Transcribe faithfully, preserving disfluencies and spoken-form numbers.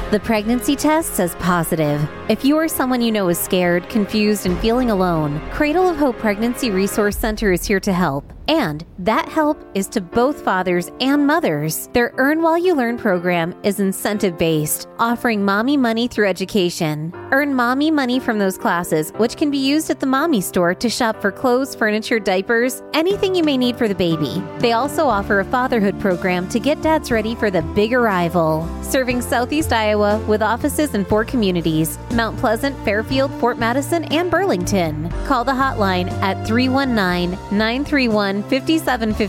The pregnancy test says positive. If you or someone you know is scared, confused, and feeling alone, Cradle of Hope Pregnancy Resource Center is here to help. And that help is to both fathers and mothers. Their Earn While You Learn program is incentive-based, offering mommy money through education. Earn mommy money from those classes, which can be used at the mommy store to shop for clothes, furniture, diapers, anything you may need for the baby. They also offer a fatherhood program to get dads ready for the big arrival. Serving Southeast Iowa with offices in four communities: Mount Pleasant, Fairfield, Fort Madison, and Burlington. Call the hotline at three one nine, nine three one, five seven five